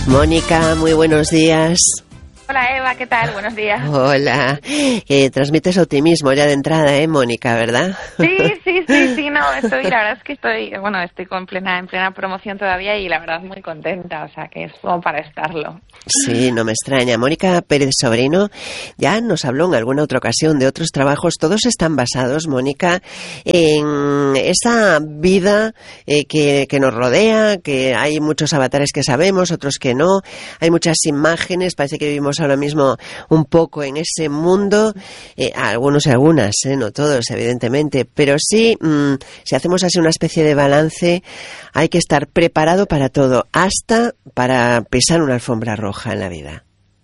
Mónica, muy buenos días. Hola Eva, ¿qué tal? Buenos días. Hola. Transmites optimismo ya de entrada, Mónica, ¿verdad? Sí, no, la verdad es que estoy en plena promoción todavía y la verdad muy contenta, o sea que es como para estarlo. Sí, no me extraña. Mónica Pérez Sobrino ya nos habló en alguna otra ocasión de otros trabajos. Todos están basados, Mónica, en esa vida que nos rodea, que hay muchos avatares que sabemos, otros que no. Hay muchas imágenes, parece que vivimos ahora mismo un poco en ese mundo. Algunos y algunas, no todos, evidentemente, pero sí, si hacemos así una especie de balance, hay que estar preparado para todo, hasta para pisar una alfombra roja en la vida.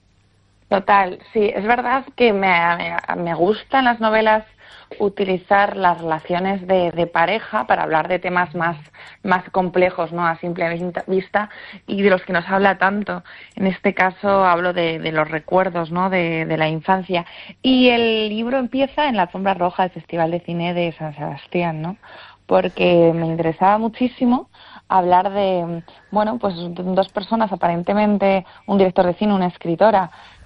Total, sí, es verdad que me gustan las novelas utilizar las relaciones de pareja para hablar de temas más complejos, ¿no? A simple vista, y de los que nos habla tanto. En este caso hablo de los recuerdos, ¿no? De la infancia. Y el libro empieza en la alfombra roja del Festival de Cine de San Sebastián, ¿no? Porque me interesaba muchísimo hablar de, pues dos personas, aparentemente un director de cine, una escritora,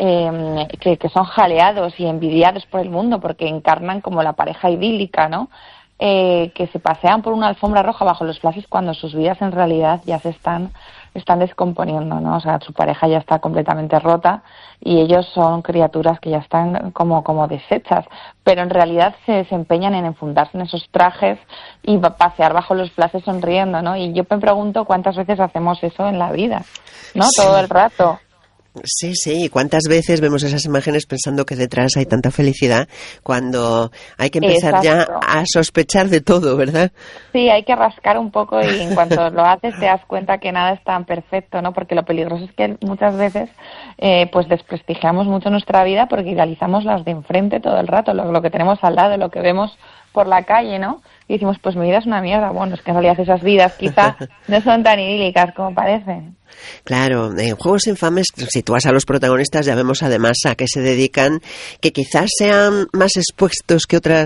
que son jaleados y envidiados por el mundo porque encarnan como la pareja idílica, ¿no? Que se pasean por una alfombra roja bajo los flashes cuando sus vidas en realidad ya se están descomponiendo, ¿no? O sea, su pareja ya está completamente rota y ellos son criaturas que ya están como deshechas, pero en realidad se empeñan en enfundarse en esos trajes y pasear bajo los flashes sonriendo, ¿no? Y yo me pregunto cuántas veces hacemos eso en la vida, ¿no? Sí. Todo el rato. Sí, ¿y cuántas veces vemos esas imágenes pensando que detrás hay tanta felicidad cuando hay que empezar ya a sospechar de todo, ¿verdad? Sí, hay que rascar un poco y en cuanto lo haces te das cuenta que nada es tan perfecto, ¿no? Porque lo peligroso es que muchas veces pues desprestigiamos mucho nuestra vida porque idealizamos las de enfrente todo el rato, lo que tenemos al lado, lo que vemos por la calle, ¿no? Y decimos, pues mi vida es una mierda. Bueno, es que en realidad esas vidas quizá no son tan idílicas como parecen. Claro, en Juegos Infames sitúas a los protagonistas, ya vemos además a qué se dedican, que quizás sean más expuestos que otras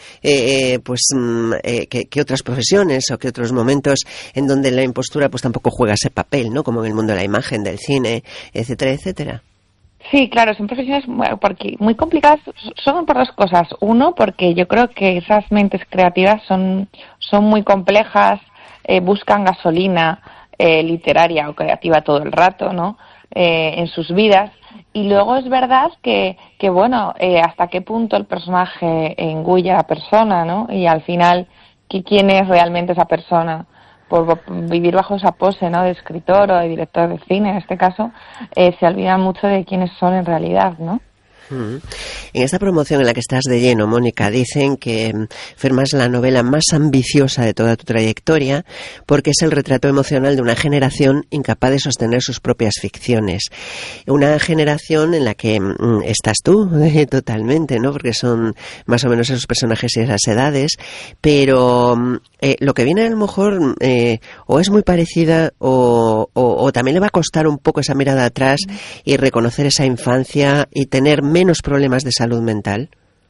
que otras profesiones o que otros momentos en donde la impostura pues tampoco juega ese papel, ¿no? Como en el mundo de la imagen, del cine, etcétera, etcétera. Sí, claro, son profesiones muy complicadas, son por dos cosas. Uno, porque yo creo que esas mentes creativas son muy complejas, buscan gasolina literaria o creativa todo el rato, ¿no? En sus vidas. Y luego es verdad que hasta qué punto el personaje engulle a la persona, ¿no? Y al final, ¿quién es realmente esa persona? Por vivir bajo esa pose, ¿no? De escritor o de director de cine, en este caso, se olvidan mucho de quiénes son en realidad, ¿no? En esta promoción en la que estás de lleno, Mónica, dicen que firmas la novela más ambiciosa de toda tu trayectoria porque es el retrato emocional de una generación incapaz de sostener sus propias ficciones. Una generación en la que estás tú totalmente, ¿no? Porque son más o menos esos personajes y esas edades, pero lo que viene a lo mejor o es muy parecida o también le va a costar un poco esa mirada atrás y reconocer esa infancia y tener menos problemas de salud mental.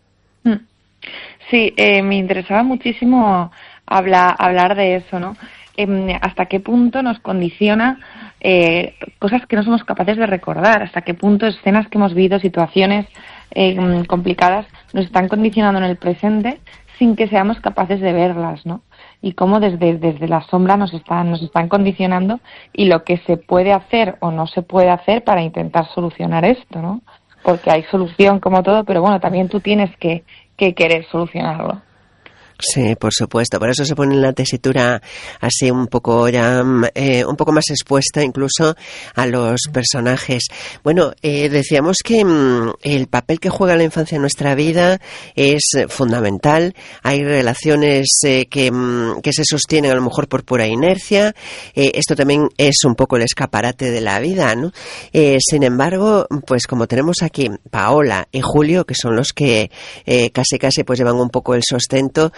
Sí, me interesaba muchísimo hablar de eso, ¿no? Hasta qué punto nos condiciona cosas que no somos capaces de recordar, hasta qué punto escenas que hemos vivido, situaciones complicadas, nos están condicionando en el presente sin que seamos capaces de verlas, ¿no? Y cómo desde la sombra nos están condicionando y lo que se puede hacer o no se puede hacer para intentar solucionar esto, ¿no? Porque hay solución como todo, pero bueno, también tú tienes que querer solucionarlo. Sí, por supuesto. Por eso se pone en la tesitura así un poco ya un poco más expuesta incluso a los personajes. Bueno, decíamos que el papel que juega la infancia en nuestra vida es fundamental. Hay relaciones que se sostienen a lo mejor por pura inercia. Esto también es un poco el escaparate de la vida, ¿no? Sin embargo, pues como tenemos aquí Paola y Julio, que son los que casi pues llevan un poco el sostento,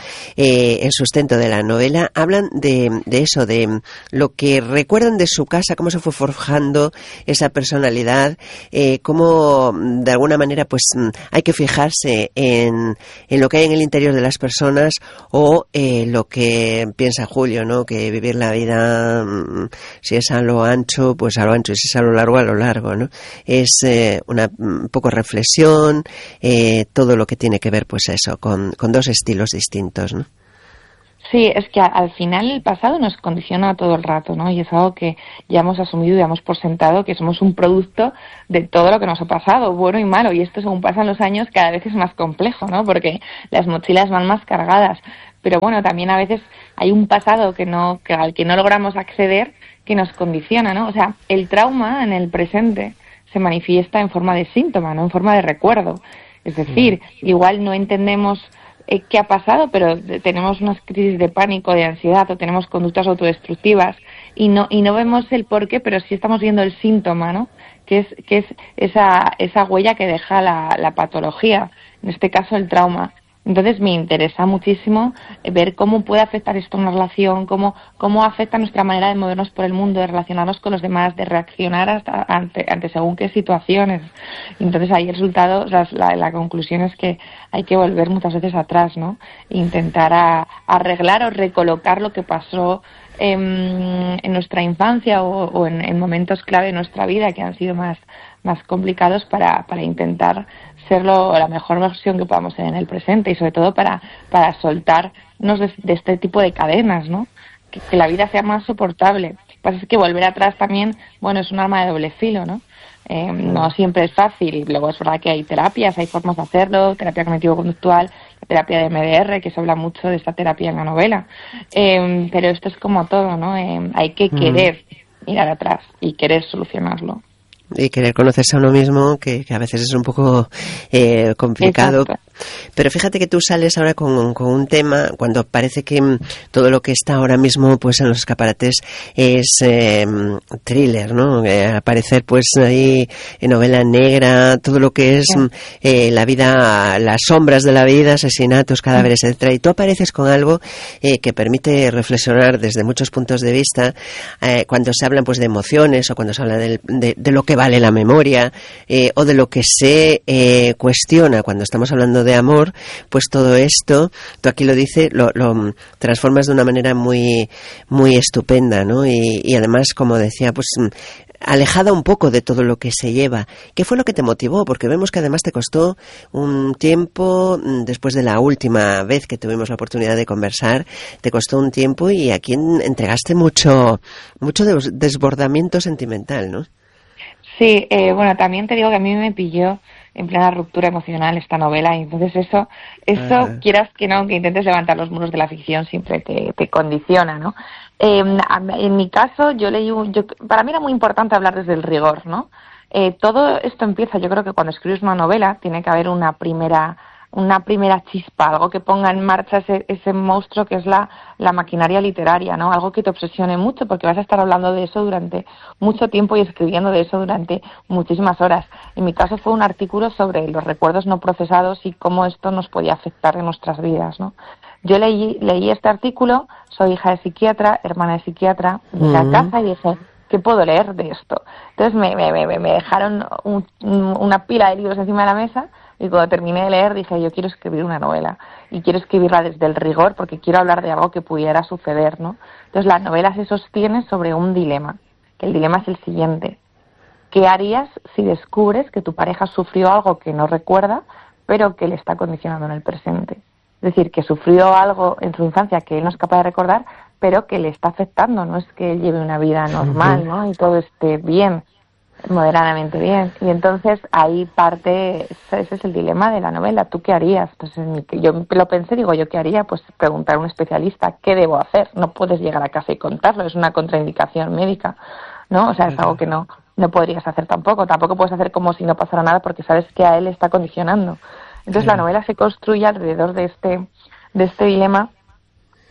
el sustento de la novela, hablan de eso, de lo que recuerdan de su casa, cómo se fue forjando esa personalidad, cómo de alguna manera pues hay que fijarse en lo que hay en el interior de las personas o lo que piensa Julio, ¿no? Que vivir la vida, si es a lo ancho, pues a lo ancho, y si es a lo largo, ¿no? Es un poco reflexión, todo lo que tiene que ver, pues eso, con dos estilos distintos, ¿no? Sí, es que al final el pasado nos condiciona todo el rato, ¿no? Y es algo que ya hemos asumido y damos por sentado, que somos un producto de todo lo que nos ha pasado, bueno y malo. Y esto, según pasan los años, cada vez es más complejo, ¿no? Porque las mochilas van más cargadas. Pero bueno, también a veces hay un pasado al que no logramos acceder, que nos condiciona, ¿no? O sea, el trauma en el presente se manifiesta en forma de síntoma, no en forma de recuerdo. Es decir, igual no entendemos qué ha pasado, pero tenemos unas crisis de pánico, de ansiedad, o tenemos conductas autodestructivas y no vemos el porqué, pero sí estamos viendo el síntoma, ¿no? Que es esa huella que deja la patología, en este caso el trauma. Entonces me interesa muchísimo ver cómo puede afectar esto a una relación, cómo afecta nuestra manera de movernos por el mundo, de relacionarnos con los demás, de reaccionar ante según qué situaciones. Entonces ahí el resultado, o sea, la conclusión es que hay que volver muchas veces atrás, ¿no? E intentar arreglar o recolocar lo que pasó en nuestra infancia o en momentos clave de nuestra vida que han sido más complicados para intentar ser la mejor versión que podamos ser en el presente y sobre todo para soltarnos de este tipo de cadenas, ¿no? Que la vida sea más soportable. Lo que pasa es que volver atrás también, bueno, es un arma de doble filo, ¿no? No siempre es fácil y luego es verdad que hay terapias, hay formas de hacerlo, terapia cognitivo-conductual, terapia de MDR, que se habla mucho de esta terapia en la novela, pero esto es como todo, ¿no? Hay que querer mirar atrás y querer solucionarlo. Y querer conocerse a uno mismo, que a veces es un poco complicado. Exacto. Pero fíjate que tú sales ahora con un tema, cuando parece que todo lo que está ahora mismo pues en los escaparates es thriller, ¿no? Aparecer pues ahí en novela negra, todo lo que es la vida, las sombras de la vida, asesinatos, cadáveres, etcétera. Y tú apareces con algo que permite reflexionar desde muchos puntos de vista, cuando se hablan pues de emociones o cuando se habla de lo que vale la memoria o de lo que se cuestiona cuando estamos hablando de amor, pues todo esto, tú aquí lo dices, lo transformas de una manera muy muy estupenda, ¿no? Y además, como decía, pues alejada un poco de todo lo que se lleva. ¿Qué fue lo que te motivó? Porque vemos que además te costó un tiempo, después de la última vez que tuvimos la oportunidad de conversar, te costó un tiempo y aquí entregaste mucho desbordamiento sentimental, ¿no? Sí, bueno, también te digo que a mí me pilló en plena ruptura emocional esta novela y entonces eso quieras que no, que intentes levantar los muros de la ficción siempre te condiciona, ¿no? En mi caso para mí era muy importante hablar desde el rigor, ¿no? Todo esto empieza, yo creo que cuando escribes una novela tiene que haber una primera chispa, algo que ponga en marcha ese monstruo que es la maquinaria literaria, ¿no? Algo que te obsesione mucho porque vas a estar hablando de eso durante mucho tiempo y escribiendo de eso durante muchísimas horas. En mi caso fue un artículo sobre los recuerdos no procesados y cómo esto nos podía afectar en nuestras vidas, ¿no? Yo leí este artículo, soy hija de psiquiatra, hermana de psiquiatra, llegué a casa y dije, ¿qué puedo leer de esto? Entonces me dejaron una pila de libros encima de la mesa. Y cuando terminé de leer dije, yo quiero escribir una novela y quiero escribirla desde el rigor porque quiero hablar de algo que pudiera suceder, ¿no? Entonces la novela se sostiene sobre un dilema, que el dilema es el siguiente. ¿Qué harías si descubres que tu pareja sufrió algo que no recuerda, pero que le está condicionando en el presente? Es decir, que sufrió algo en su infancia que él no es capaz de recordar, pero que le está afectando, no es que él lleve una vida normal, ¿no? Y todo esté bien, moderadamente bien. Y entonces ahí parte, ese es el dilema de la novela. ¿Tú qué harías? Entonces yo lo pensé, digo, ¿yo qué haría? Pues preguntar a un especialista, ¿qué debo hacer? No puedes llegar a casa y contarlo, es una contraindicación médica, ¿no? O sea, es algo que no podrías hacer tampoco puedes hacer como si no pasara nada porque sabes que a él está condicionando. Entonces la novela se construye alrededor de este dilema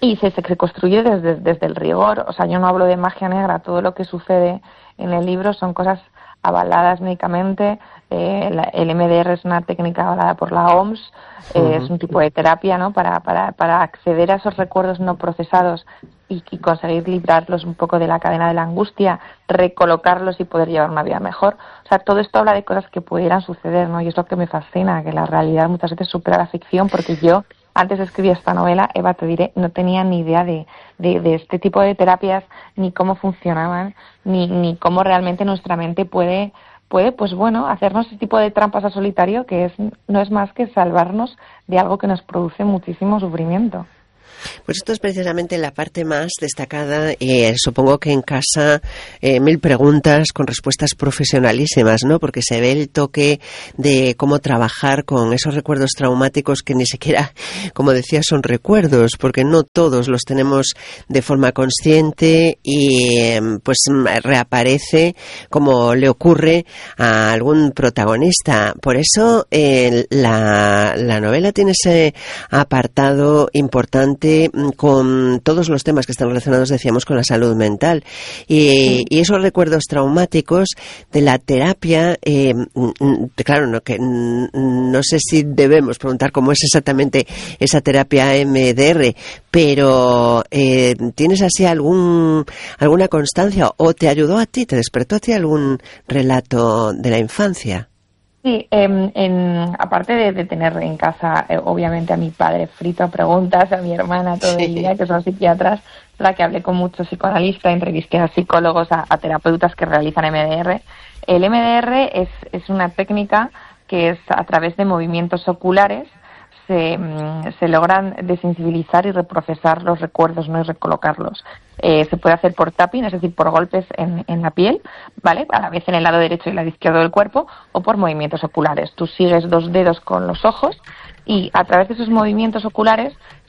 y se construye desde el rigor. O sea, yo no hablo de magia negra, todo lo que sucede en el libro son cosas avaladas médicamente. El MDR es una técnica avalada por la OMS, es un tipo de terapia, ¿no?, para acceder a esos recuerdos no procesados y conseguir librarlos un poco de la cadena de la angustia, recolocarlos y poder llevar una vida mejor. O sea, todo esto habla de cosas que pudieran suceder, ¿no? Y es lo que me fascina, que la realidad muchas veces supera la ficción, porque yo, antes de escribir esta novela, Eva, te diré, no tenía ni idea de este tipo de terapias, ni cómo funcionaban, ni cómo realmente nuestra mente puede, pues bueno, hacernos ese tipo de trampas a solitario, que no es más que salvarnos de algo que nos produce muchísimo sufrimiento. Pues esto es precisamente la parte más destacada. Supongo que en casa 1000 preguntas con respuestas profesionalísimas, ¿no? Porque se ve el toque de cómo trabajar con esos recuerdos traumáticos que ni siquiera, como decía, son recuerdos, porque no todos los tenemos de forma consciente y pues reaparece como le ocurre a algún protagonista. Por eso la novela tiene ese apartado importante con todos los temas que están relacionados, decíamos, con la salud mental y esos recuerdos traumáticos de la terapia. Claro, no sé si debemos preguntar cómo es exactamente esa terapia MDR, pero ¿tienes así alguna constancia o te ayudó a ti, te despertó a ti algún relato de la infancia? Sí, aparte de tener en casa, obviamente, a mi padre frito a preguntas, a mi hermana todo el día, que son psiquiatras, la que hablé con muchos psicoanalistas, entrevisté a psicólogos, a terapeutas que realizan MDR. El MDR es una técnica que es a través de movimientos oculares, se logran desensibilizar y reprocesar los recuerdos, no, y recolocarlos. Se puede hacer por tapping, es decir, por golpes en la piel, ¿vale?, a la vez en el lado derecho y el lado izquierdo del cuerpo, o por movimientos oculares. Tú sigues 2 dedos con los ojos y a través de esos movimientos oculares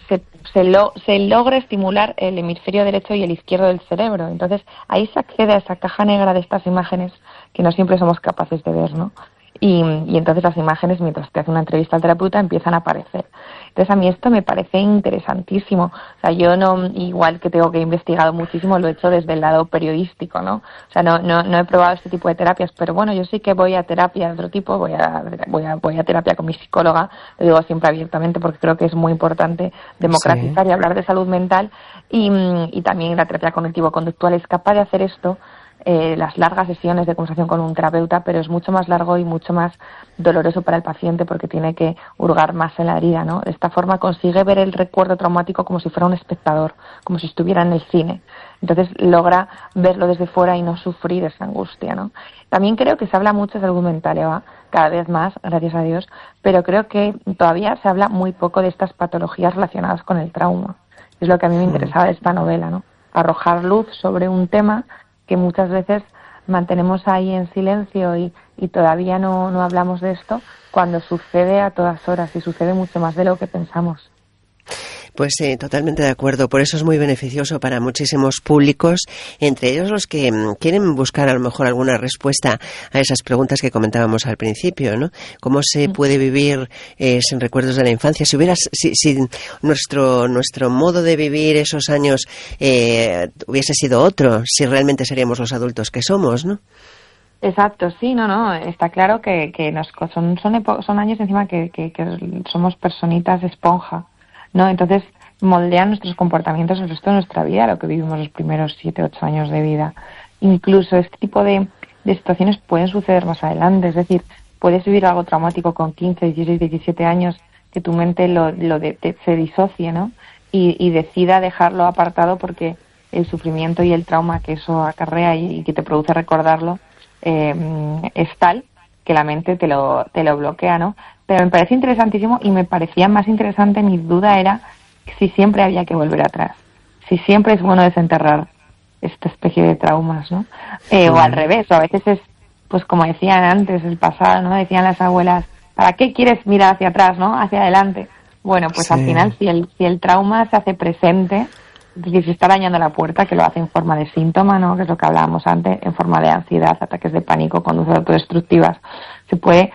se logra estimular el hemisferio derecho y el izquierdo del cerebro. Entonces ahí se accede a esa caja negra de estas imágenes que no siempre somos capaces de ver, ¿no? Y entonces las imágenes, mientras te hace una entrevista al terapeuta, empiezan a aparecer. Entonces a mí esto me parece interesantísimo. O sea, yo no, igual que tengo que he investigado muchísimo, lo he hecho desde el lado periodístico, ¿no? O sea, no he probado este tipo de terapias, pero bueno, yo sí que voy a terapia de otro tipo, voy a terapia con mi psicóloga, lo digo siempre abiertamente porque creo que es muy importante democratizar y hablar de salud mental, y también la terapia cognitivo-conductual es capaz de hacer esto. Las largas sesiones de conversación con un terapeuta, pero es mucho más largo y mucho más doloroso para el paciente porque tiene que hurgar más en la herida, ¿no? De esta forma consigue ver el recuerdo traumático como si fuera un espectador, como si estuviera en el cine. Entonces logra verlo desde fuera y no sufrir esa angustia, ¿no? También creo que se habla mucho de salud mental, Eva, cada vez más, gracias a Dios, pero creo que todavía se habla muy poco de estas patologías relacionadas con el trauma. Es lo que a mí me interesaba de esta novela, ¿no? Arrojar luz sobre un tema que muchas veces mantenemos ahí en silencio y todavía no hablamos de esto, cuando sucede a todas horas y sucede mucho más de lo que pensamos. Pues totalmente de acuerdo. Por eso es muy beneficioso para muchísimos públicos, entre ellos los que quieren buscar a lo mejor alguna respuesta a esas preguntas que comentábamos al principio, ¿no? ¿Cómo se puede vivir sin recuerdos de la infancia? Si nuestro modo de vivir esos años hubiese sido otro, si realmente seríamos los adultos que somos, ¿no? Exacto, sí, no, está claro que son años encima que somos personitas esponja, ¿no? Entonces moldean nuestros comportamientos el resto de nuestra vida, lo que vivimos los primeros 7, 8 años de vida. Incluso este tipo de situaciones pueden suceder más adelante, es decir, puedes vivir algo traumático con 15, 16, 17 años, que tu mente se disocie, ¿no? Y decida dejarlo apartado porque el sufrimiento y el trauma que eso acarrea y que te produce recordarlo es tal que la mente te lo bloquea, ¿no? Pero me parece interesantísimo, y me parecía más interesante, mi duda era si siempre había que volver atrás, si siempre es bueno desenterrar esta especie de traumas, ¿no? O al revés, o a veces es, pues como decían antes, el pasado, ¿no? Decían las abuelas, ¿para qué quieres mirar hacia atrás, no? Hacia adelante. Bueno, pues al final, si el trauma se hace presente, es decir, si está dañando la puerta, que lo hace en forma de síntoma, ¿no?, que es lo que hablábamos antes, en forma de ansiedad, ataques de pánico, conductas autodestructivas, puede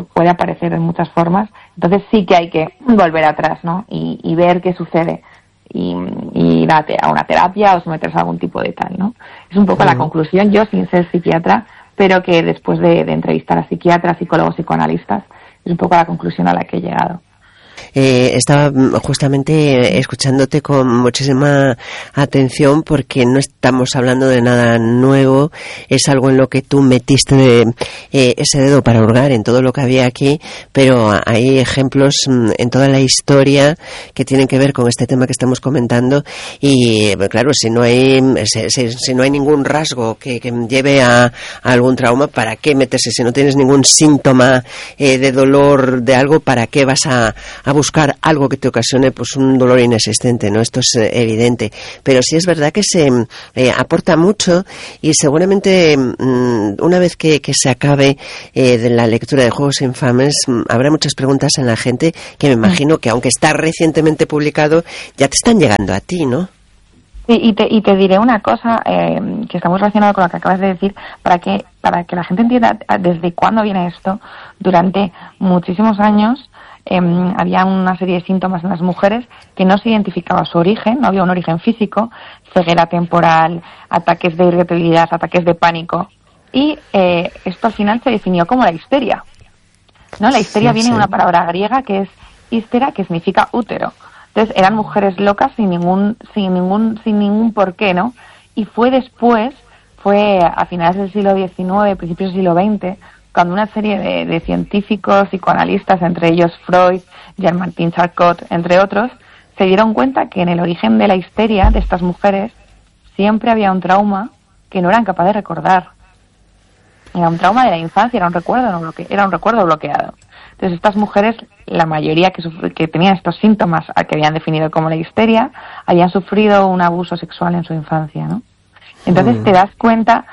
aparecer en muchas formas. Entonces sí que hay que volver atrás, ¿no?, y ver qué sucede. ir a una terapia o someterse a algún tipo de tal, ¿no? Es un poco la conclusión, yo sin ser psiquiatra, pero que después de entrevistar a psiquiatras, psicólogos, psicoanalistas, es un poco la conclusión a la que he llegado. Estaba justamente escuchándote con muchísima atención porque no estamos hablando de nada nuevo, es algo en lo que tú metiste ese dedo para hurgar en todo lo que había aquí, pero hay ejemplos en toda la historia que tienen que ver con este tema que estamos comentando y claro, si no hay ningún rasgo que lleve a algún trauma, ¿para qué meterse? Si no tienes ningún síntoma de dolor de algo, ¿para qué vas a buscar algo que te ocasione pues un dolor inexistente, ¿no? Esto es evidente, pero sí es verdad que se aporta mucho y seguramente una vez que se acabe de la lectura de Juegos Infames habrá muchas preguntas en la gente que me imagino que aunque está recientemente publicado ya te están llegando a ti, ¿no? Sí, y te diré una cosa que está muy relacionada con lo que acabas de decir, para que la gente entienda desde cuándo viene esto. Durante muchísimos años había una serie de síntomas en las mujeres que no se identificaba su origen, no había un origen físico, ceguera temporal, ataques de irritabilidad, ataques de pánico, y esto al final se definió como la histeria, ¿no? La histeria viene de una palabra griega que es histera, que significa útero. Entonces eran mujeres locas sin ningún porqué, ¿no? Y fue a finales del siglo XIX, principios del siglo XX, cuando una serie de científicos, psicoanalistas, entre ellos Freud, Jean-Martin Charcot, entre otros, se dieron cuenta que en el origen de la histeria de estas mujeres siempre había un trauma que no eran capaces de recordar. Era un trauma de la infancia, era un recuerdo bloqueado. Entonces estas mujeres, la mayoría que tenían estos síntomas que habían definido como la histeria, habían sufrido un abuso sexual en su infancia, ¿no? Entonces te das cuenta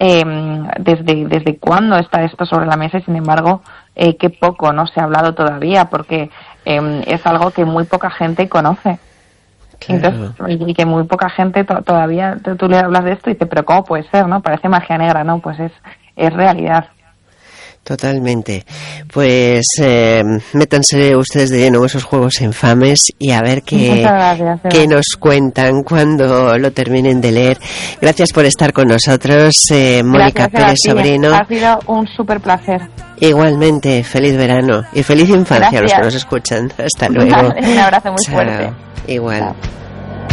desde cuándo está esto sobre la mesa y sin embargo que poco no se ha hablado todavía porque es algo que muy poca gente conoce. Claro. Entonces, y que muy poca gente todavía tú le hablas de esto y dices, pero ¿cómo puede ser? ¿No? Parece magia negra, ¿no? Pues es realidad. Totalmente. Pues métanse ustedes de lleno en esos Juegos Infames y a ver qué nos cuentan cuando lo terminen de leer. Gracias por estar con nosotros, Mónica Pérez Sobrino. Ha sido un súper placer. Igualmente, feliz verano y feliz infancia a los que nos escuchan. Hasta luego. Un abrazo muy fuerte. Igual. Chao.